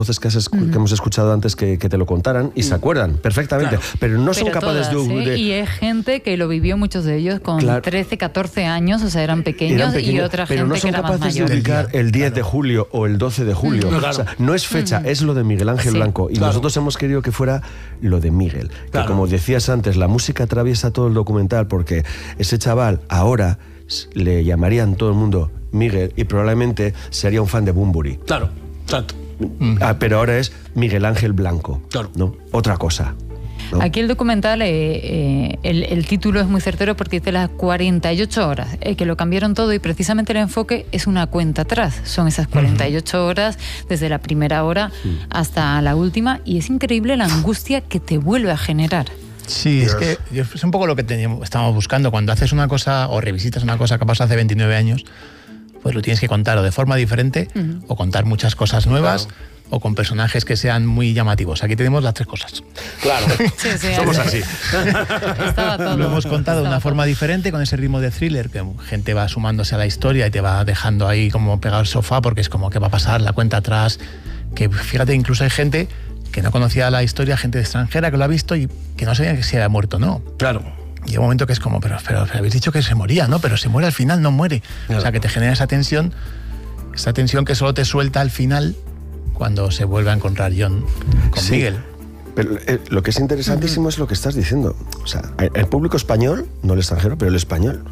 voces que hemos escuchado antes que te lo contaran y se acuerdan perfectamente, claro, pero no son capaces de... Y es gente que lo vivió, muchos de ellos con 13, 14 años, o sea, eran pequeños, y otra pero gente no son que era más capaces de mayor. ubicar el 10 de julio o el 12 de julio. O sea, no es fecha, es lo de Miguel Ángel Blanco. Y nosotros hemos querido que fuera lo de Miguel. Que como decías antes, la música atraviesa todo el documental porque ese chaval ahora le llamarían todo el mundo Miguel y probablemente sería un fan de Bunbury. Claro, exacto. Pero ahora es Miguel Ángel Blanco, ¿no? Otra cosa, ¿no? Aquí el documental, el título es muy certero porque dice las 48 horas, que lo cambiaron todo y precisamente el enfoque es una cuenta atrás. Son esas 48 horas desde la primera hora hasta la última y es increíble la angustia que te vuelve a generar. Sí, es que es un poco lo que estábamos buscando. Cuando haces una cosa o revisitas una cosa que pasó hace 29 años, pues lo tienes que contar o de forma diferente o contar muchas cosas nuevas o con personajes que sean muy llamativos. Aquí tenemos las tres cosas. Claro, somos así. Lo hemos contado de una forma diferente, con ese ritmo de thriller, que gente va sumándose a la historia y te va dejando ahí como pegado al sofá porque es como ¿qué va a pasar? La cuenta atrás. Que fíjate, incluso hay gente que no conocía la historia, gente extranjera que lo ha visto y que no sabía que se había muerto, ¿no? Claro. Y hay un momento que es como, pero habéis dicho que se moría, ¿no? Pero se muere al final, no muere. Claro. O sea, que te genera esa tensión que solo te suelta al final cuando se vuelve a encontrar John con Miguel. Pero lo que es interesantísimo es lo que estás diciendo. O sea, el público español, no el extranjero, pero el español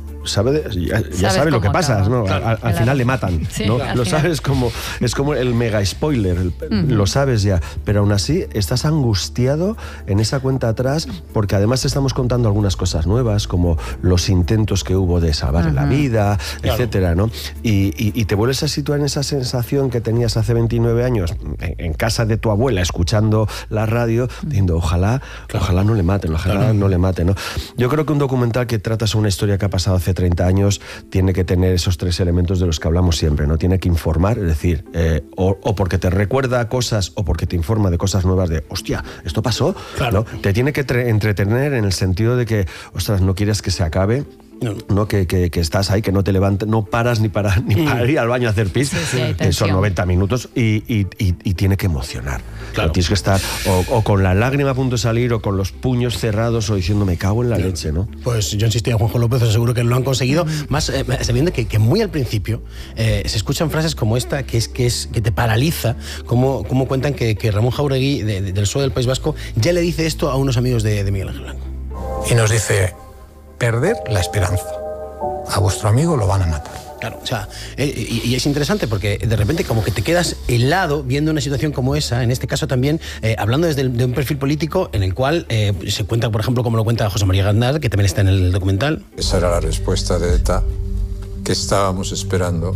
ya sabe lo que pasa, ¿no? Claro. Al final le matan, ¿no? Claro. Lo sabes es como el mega spoiler, lo sabes ya, pero aún así estás angustiado en esa cuenta atrás porque además estamos contando algunas cosas nuevas como los intentos que hubo de salvar la vida, etcétera, ¿no? Y te vuelves a situar en esa sensación que tenías hace 29 años en casa de tu abuela escuchando la radio diciendo ojalá no le maten, no le maten, ¿no? Yo creo que un documental que trata sobre una historia que ha pasado hace 30 años tiene que tener esos tres elementos de los que hablamos siempre, ¿no? Tiene que informar, es decir, o porque te recuerda cosas o porque te informa de cosas nuevas de, hostia, esto pasó, ¿no? Te tiene que entretener en el sentido de que, ostras, no quieres que se acabe. No, que estás ahí, que no te levantas, no paras ni para ir al baño a hacer pis. Son 90 minutos y tiene que emocionar. Claro. Tienes que estar o con la lágrima a punto de salir o con los puños cerrados o diciendo me cago en la leche, ¿no? Pues yo insistí a Juanjo López, os aseguro que lo han conseguido. Más sabiendo que muy al principio se escuchan frases como esta que te paraliza, como cuentan que Ramón Jauregui del PSOE del País Vasco ya le dice esto a unos amigos de Miguel Ángel Blanco. Y nos dice: perder la esperanza. A vuestro amigo lo van a matar. Claro, o sea, y es interesante porque de repente como que te quedas helado viendo una situación como esa, en este caso también hablando desde de un perfil político en el cual se cuenta, por ejemplo, como lo cuenta José María Gaznal, que también está en el documental. Esa era la respuesta de ETA que estábamos esperando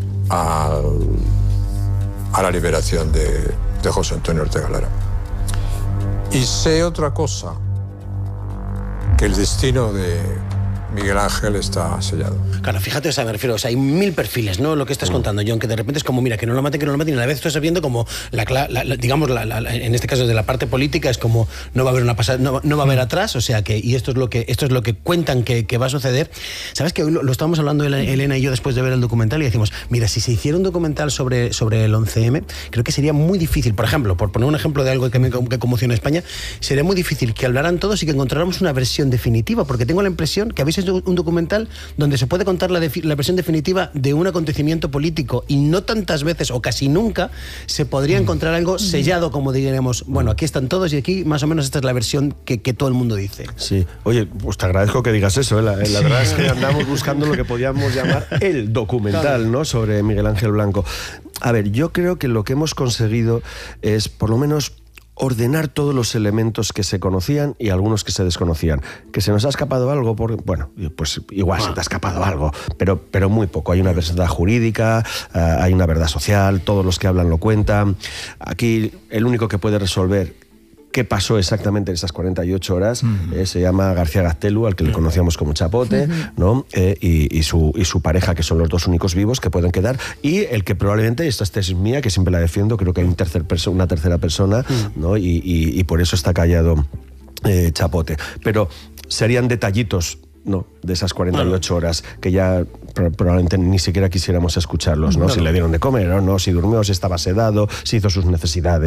a la liberación de José Antonio Ortega Lara. Y sé otra cosa, que el destino de Miguel Ángel está sellado. Claro, fíjate, o sea, me refiero, o sea, hay 1000 perfiles, ¿no? Lo que estás contando, John, que de repente es como, mira, que no lo maten, y a la vez estás viendo como, digamos, en este caso de la parte política, es como, no va a haber una pasada, no va a haber atrás, o sea, que, y esto es lo que cuentan que va a suceder. ¿Sabes que lo estábamos hablando Elena y yo después de ver el documental y decimos, mira, si se hiciera un documental sobre el 11M, creo que sería muy difícil, por ejemplo, por poner un ejemplo de algo que conmociona a España, sería muy difícil que hablaran todos y que encontráramos una versión definitiva, porque tengo la impresión que habéis hecho un documental donde se puede contar la versión definitiva de un acontecimiento político y no tantas veces o casi nunca se podría encontrar algo sellado, como diríamos, bueno, aquí están todos y aquí más o menos esta es la versión que todo el mundo dice. Sí, oye, pues te agradezco que digas eso, ¿eh? La verdad es que andamos buscando lo que podíamos llamar el documental, ¿no? Sobre Miguel Ángel Blanco. A ver, yo creo que lo que hemos conseguido es, por lo menos, ordenar todos los elementos que se conocían y algunos que se desconocían. ¿Que se nos ha escapado algo? Bueno, pues igual se te ha escapado algo, pero muy poco. Hay una verdad jurídica, hay una verdad social, todos los que hablan lo cuentan. Aquí el único que puede resolver qué pasó exactamente en esas 48 horas se llama García Gaztelu, al que le conocíamos como Chapote, ¿no? Y su pareja, que son los dos únicos vivos que pueden quedar, y el que probablemente, esta es mía, que siempre la defiendo, creo que hay una tercera persona, ¿no? Y por eso está callado Chapote. Pero serían detallitos no, de esas 48 horas, que ya probablemente ni siquiera quisiéramos escucharlos, ¿no? Si le dieron de comer o no, si durmió, si estaba sedado, si hizo sus necesidades.